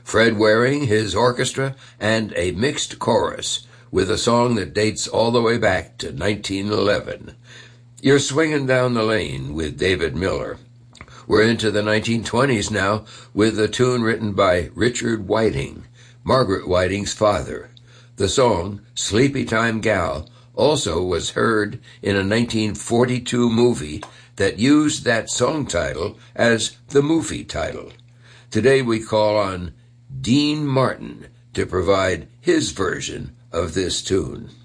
Fred Waring, his orchestra, and a mixed chorus with a song that dates all the way back to 1911. You're Swinging Down the Lane with David Miller. We're into the 1920s now with a tune written by Richard Whiting, Margaret Whiting's father. The song, Sleepy Time Gal, also was heard in a 1942 movie that used that song title as the movie title. Today we call on Dean Martin to provide his version of this tune.